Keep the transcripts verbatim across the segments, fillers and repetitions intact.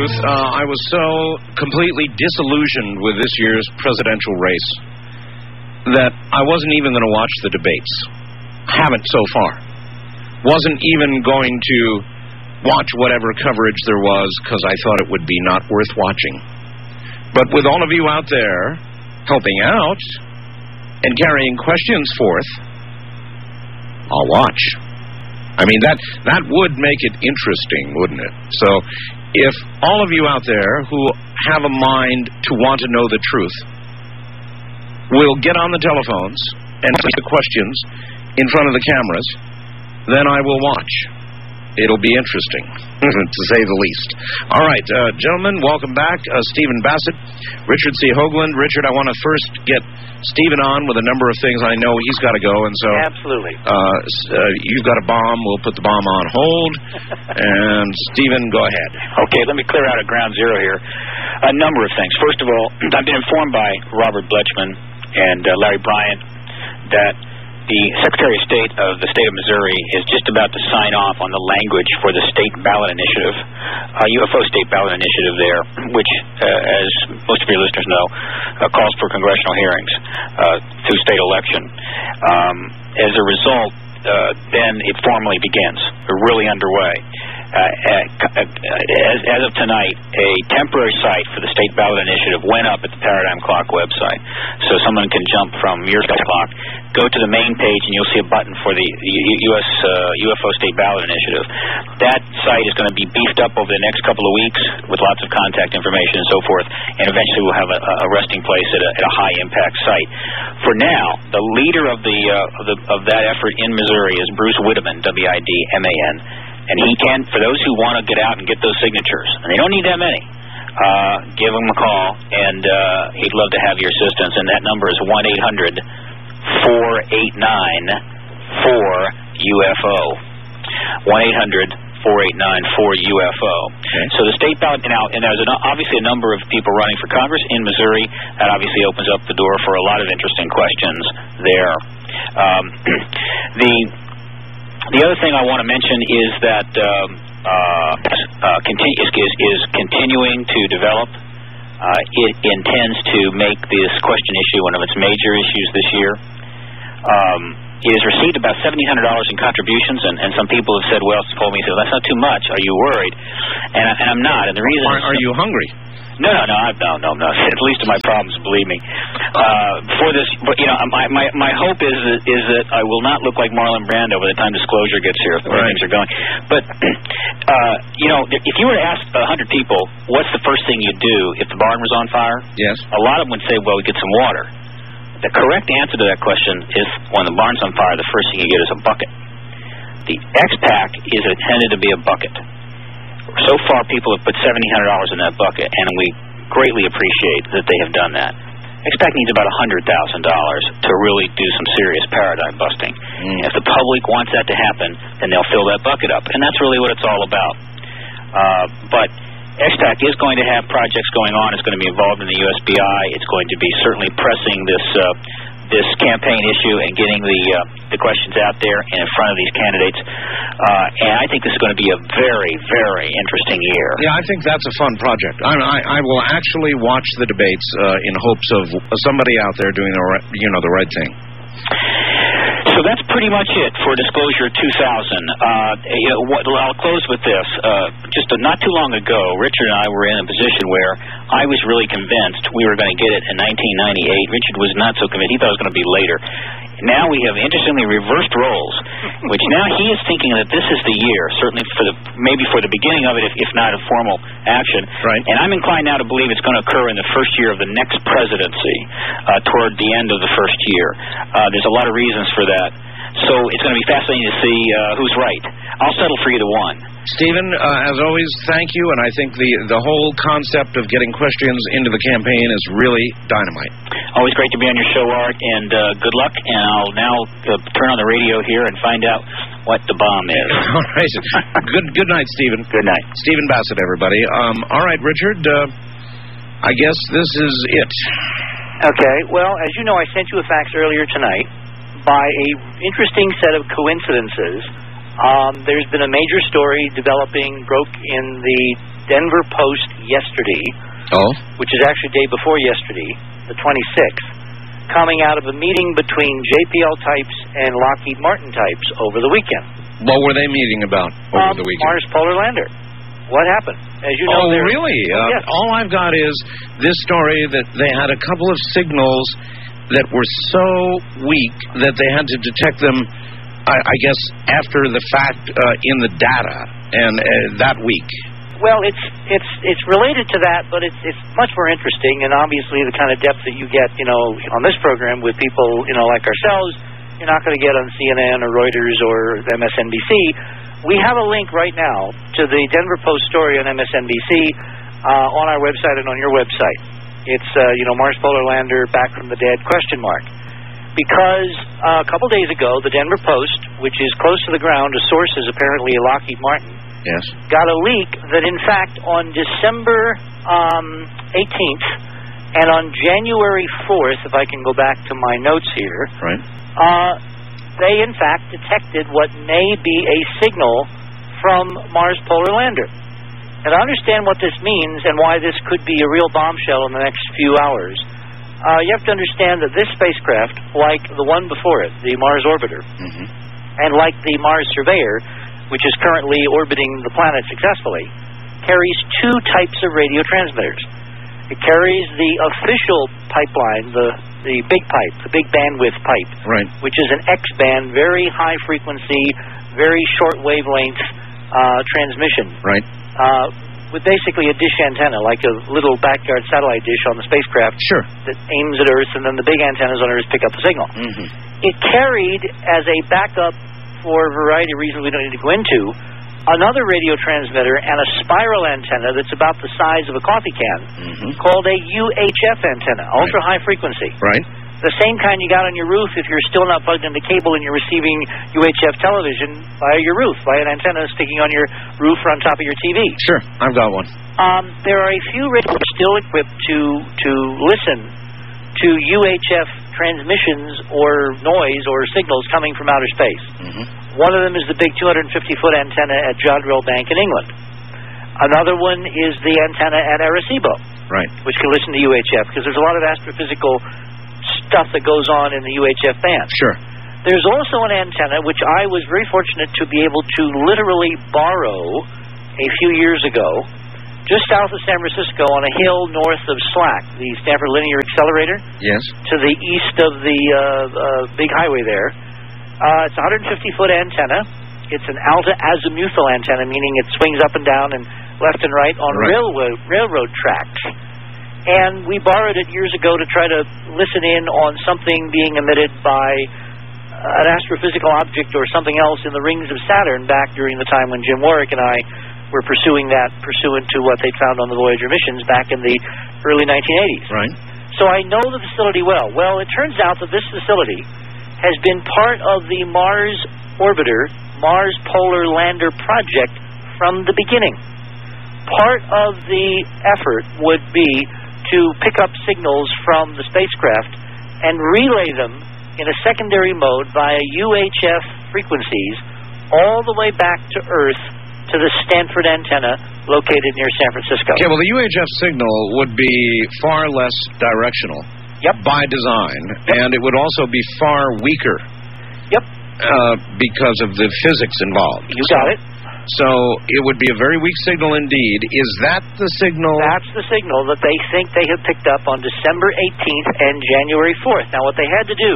truth, uh, I was so completely disillusioned with this year's presidential race that I wasn't even going to watch the debates. Haven't so far. Wasn't even going to watch whatever coverage there was because I thought it would be not worth watching. But with all of you out there helping out and carrying questions forth, I'll watch. I mean, that that would make it interesting, wouldn't it? So if all of you out there who have a mind to want to know the truth will get on the telephones and ask the questions in front of the cameras, then I will watch. It'll be interesting, to say the least. All right, uh, gentlemen, welcome back. Uh, Stephen Bassett, Richard C. Hoagland. Richard, I want to first get Stephen on with a number of things. I know he's got to go, and so... Absolutely. Uh, uh, you've got a bomb. We'll put the bomb on hold. And, Stephen, go ahead. Okay, let me clear out at ground zero here. A number of things. First of all, I've been informed by Robert Bletchman and uh, Larry Bryant that the Secretary of State of the state of Missouri is just about to sign off on the language for the state ballot initiative, uh, U F O state ballot initiative there, which, uh, as most of your listeners know, uh, calls for congressional hearings uh, through state election. Um, as a result, uh, then it formally begins. We're really underway. Uh, as, as of tonight, a temporary site for the state ballot initiative went up at the Paradigm Clock website, so someone can jump from your clock, go to the main page, and you'll see a button for the U S uh, U F O state ballot initiative. That site is going to be beefed up over the next couple of weeks with lots of contact information and so forth, and eventually we'll have a, a resting place at a, at a high-impact site. For now, the leader of the, uh, of the of that effort in Missouri is Bruce Wideman, W I D M A N. And he can, for those who want to get out and get those signatures, and they don't need that many, uh, give him a call, and uh, he'd love to have your assistance. And that number is one eight hundred four eight nine four U F O. one eight hundred four eight nine four U F O. Okay. So the state ballot, now, and there's an, obviously a number of people running for Congress in Missouri. That obviously opens up the door for a lot of interesting questions there. Um, the... The other thing I want to mention is that um, uh, uh, continu- is, is, is continuing to develop. Uh, it intends to make this question issue one of its major issues this year. Um, it has received about seven thousand eight hundred dollars in contributions, and, and some people have said, well, told me, that's not too much. Are you worried? And, I, and I'm not. And the reason are, are you hungry? No, no, no, no, no, no. At least of my problems, believe me. Uh, for this, but you know, my my my hope is that, is that I will not look like Marlon Brando by the time disclosure gets here, if the way right. things are going. But uh, you know, if you were to ask a hundred people, what's the first thing you'd do if the barn was on fire? Yes. A lot of them would say, well, we get some water. The correct answer to that question is, when the barn's on fire, the first thing you get is a bucket. The X-Pac is intended to be a bucket. So far, people have put seven thousand eight hundred dollars in that bucket, and we greatly appreciate that they have done that. X-Pac needs about one hundred thousand dollars to really do some serious paradigm busting. Mm. If the public wants that to happen, then they'll fill that bucket up, and that's really what it's all about. Uh, but X-Pac is going to have projects going on. It's going to be involved in the U S B I. It's going to be certainly pressing this uh, this campaign issue and getting the uh, the questions out there and in front of these candidates. Uh, and I think this is going to be a very, very interesting year. Yeah, I think that's a fun project. I, I, I will actually watch the debates uh, in hopes of somebody out there doing the right, you know, the right thing. So that's pretty much it for Disclosure two thousand. Uh, you know, what, I'll close with this. Uh, just a, not too long ago, Richard and I were in a position where I was really convinced we were going to get it in nineteen ninety-eight. Richard was not so convinced. He thought it was going to be later. Now we have interestingly reversed roles, which now he is thinking that this is the year, certainly for the maybe for the beginning of it, if, if not a formal action. Right. And I'm inclined now to believe it's going to occur in the first year of the next presidency, uh, toward the end of the first year. Uh, there's a lot of reasons for that. So it's going to be fascinating to see uh, who's right. I'll settle for either one. Stephen, uh, as always, thank you, and I think the, the whole concept of getting questions into the campaign is really dynamite. Always great to be on your show, Art, and uh, good luck, and I'll now uh, turn on the radio here and find out what the bomb is. All right. Good good night, Stephen. Good night. Stephen Bassett, everybody. Um, all right, Richard, uh, I guess this is it. Okay, well, as you know, I sent you a fax earlier tonight. By a interesting set of coincidences, um, there's been a major story developing, broke in the Denver Post yesterday, Oh? which is actually day before yesterday, the twenty-sixth, coming out of a meeting between J P L types and Lockheed Martin types over the weekend. What were they meeting about over um, the weekend? Mars Polar Lander. What happened? As you know, oh, really? Uh, yes. All I've got is this story that they had a couple of signals that were so weak that they had to detect them, I, I guess, after the fact uh, in the data, and uh, that week. Well, it's it's it's related to that, but it's it's much more interesting, and obviously the kind of depth that you get, you know, on this program with people, you know, like ourselves, you're not going to get on C N N or Reuters or M S N B C. We have a link right now to the Denver Post story on M S N B C uh, on our website and on your website. It's, uh, you know, Mars Polar Lander back from the dead, question mark. Because uh, a couple days ago, the Denver Post, which is close to the ground, a source is apparently Lockheed Martin, yes, got a leak that, in fact, on December um, eighteenth and on January fourth, if I can go back to my notes here, right, uh, they, in fact, detected what may be a signal from Mars Polar Lander. And to understand what this means and why this could be a real bombshell in the next few hours, uh, you have to understand that this spacecraft, like the one before it, the Mars Orbiter, mm-hmm. and like the Mars Surveyor, which is currently orbiting the planet successfully, carries two types of radio transmitters. It carries the official pipeline, the the big pipe, the big bandwidth pipe, right, which is an X-band, very high frequency, very short wavelength uh, transmission. Right. Uh, with basically a dish antenna, like a little backyard satellite dish on the spacecraft. Sure. That aims at Earth, and then the big antennas on Earth pick up the signal. Mm-hmm. It carried, as a backup for a variety of reasons we don't need to go into, another radio transmitter and a spiral antenna that's about the size of a coffee can, mm-hmm. called a U H F antenna, ultra high frequency. Right. The same kind you got on your roof if you're still not plugged into cable and you're receiving U H F television via your roof, via an antenna sticking on your roof or on top of your T V. Sure, I've got one. Um, there are a few radios still equipped to to listen to U H F transmissions or noise or signals coming from outer space. Mm-hmm. One of them is the big two hundred fifty foot antenna at Jodrell Bank in England. Another one is the antenna at Arecibo, right, which can listen to U H F, because there's a lot of astrophysical stuff that goes on in the U H F band. Sure. There's also an antenna which I was very fortunate to be able to literally borrow a few years ago, just south of San Francisco on a hill north of SLAC, the Stanford Linear Accelerator. Yes. To the east of the uh, uh, big highway there. Uh, it's a one hundred fifty foot antenna. It's an alta azimuthal antenna, meaning it swings up and down and left and right on right. railroad railroad tracks. And we borrowed it years ago to try to listen in on something being emitted by an astrophysical object or something else in the rings of Saturn back during the time when Jim Warwick and I were pursuing that pursuant to what they found on the Voyager missions back in the early nineteen eighties. Right. So I know the facility well. Well, it turns out that this facility has been part of the Mars Orbiter, Mars Polar Lander project from the beginning. Part of the effort would be to pick up signals from the spacecraft and relay them in a secondary mode via U H F frequencies all the way back to Earth to the Stanford antenna located near San Francisco. Okay, well, the U H F signal would be far less directional. Yep. By design, yep. and it would also be far weaker. Yep. Uh, because of the physics involved. You got it. So it would be a very weak signal indeed. Is that the signal? That's the signal that they think they have picked up on December eighteenth and January fourth. Now, what they had to do,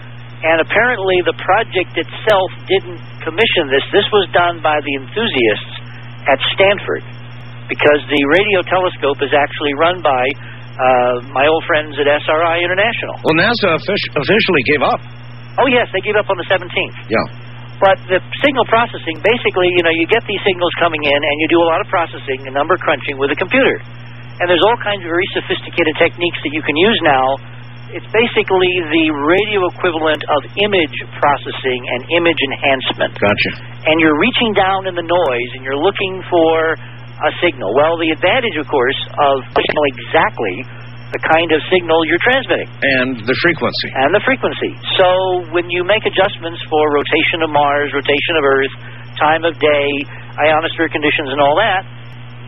and apparently the project itself didn't commission this. This was done by the enthusiasts at Stanford, because the radio telescope is actually run by uh, my old friends at S R I International. Well, NASA offic- officially gave up. Oh, yes, they gave up on the seventeenth. Yeah. But the signal processing, basically, you know, you get these signals coming in, and you do a lot of processing and number crunching with a computer. And there's all kinds of very sophisticated techniques that you can use now. It's basically the radio equivalent of image processing and image enhancement. Gotcha. And you're reaching down in the noise, and you're looking for a signal. Well, the advantage, of course, of signal exactly the kind of signal you're transmitting. And the frequency. And the frequency. So when you make adjustments for rotation of Mars, rotation of Earth, time of day, ionosphere conditions, and all that,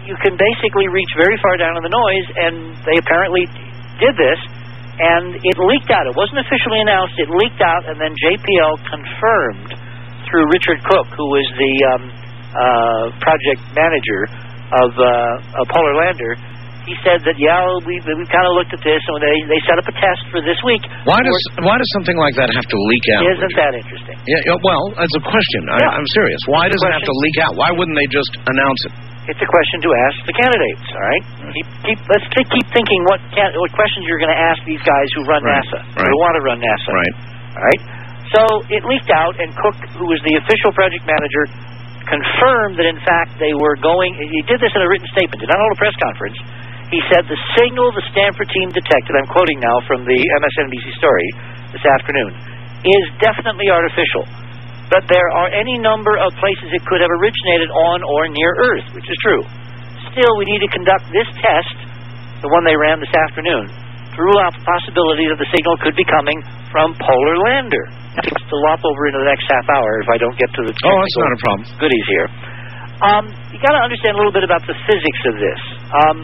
you can basically reach very far down in the noise, and they apparently did this, and it leaked out. It wasn't officially announced. It leaked out, and then J P L confirmed through Richard Cook, who was the um, uh, project manager of uh, a Polar Lander. He said that, yeah, we we kind of looked at this, and they, they set up a test for this week. Why does why does something like that have to leak out? Isn't Richard? that interesting? Yeah, yeah, well, it's a question. Yeah. I, I'm serious. Why It's a does it have to question. leak out? Why wouldn't they just announce it? It's a question to ask the candidates, all right? Keep, keep, let's t- keep thinking what can, what questions you're going to ask these guys who run Right, NASA, right. who want to run NASA. Right. All right? So it leaked out, and Cook, who was the official project manager, confirmed that, in fact, they were going... He did this in a written statement, did not hold a press conference. He said the signal the Stanford team detected, I'm quoting now from the M S N B C story this afternoon, is definitely artificial. But there are any number of places it could have originated on or near Earth, which is true. Still, we need to conduct this test, the one they ran this afternoon, to rule out the possibility that the signal could be coming from Polar Lander. It's to lop over into the next half hour if I don't get to the Oh, that's not a problem. goodies here. Um, you got to understand a little bit about the physics of this. Um,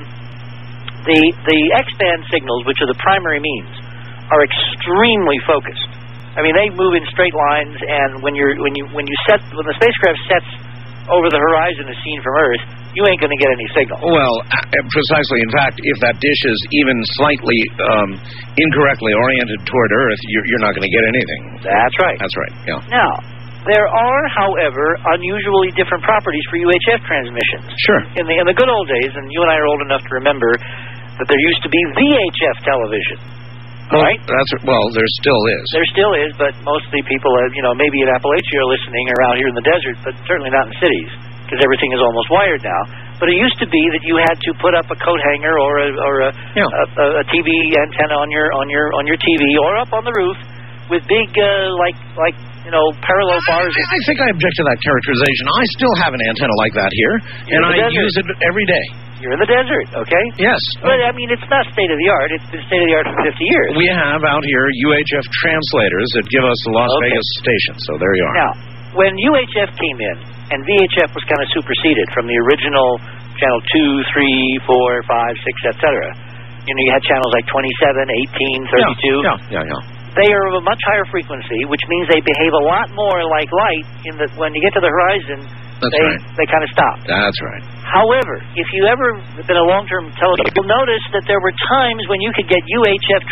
the the X-band signals, which are the primary means, are extremely focused. I mean, they move in straight lines, and when you're when you when you set when the spacecraft sets over the horizon as seen from Earth, you ain't going to get any signal. Well, uh, precisely. In fact, if that dish is even slightly um, incorrectly oriented toward Earth, you're, you're not going to get anything. That's right. That's right. Yeah. Now, there are, however, unusually different properties for U H F transmissions. Sure. In the in the good old days, and you and I are old enough to remember that there used to be V H F television. Well, Right? that's well. There still is. There still is, but mostly people, have, you know, maybe in Appalachia are listening or out here in the desert, but certainly not in cities because everything is almost wired now. But it used to be that you had to put up a coat hanger or a or a, Yeah. a, a T V antenna on your on your on your T V or up on the roof with big uh, like like you know parallel bars. I, I think I object to that characterization. I still have an antenna like that here, You're and in the I desert. use it every day. You're in the desert, okay? Yes. But I mean, it's not state of the art. It's been state of the art for fifty years. We have out here U H F translators that give us the Las Okay. Vegas station. So there you are. Now, when U H F came in, and V H F was kind of superseded from the original channel two, three, four, five, six, et cetera. You know, you had channels like twenty-seven, eighteen, thirty-two. Yeah, yeah, yeah. They are of a much higher frequency, which means they behave a lot more like light in that when you get to the horizon, That's they, right. they kind of stop. That's right. However, if you ever have been a long-term television, you'll notice that there were times when you could get U H F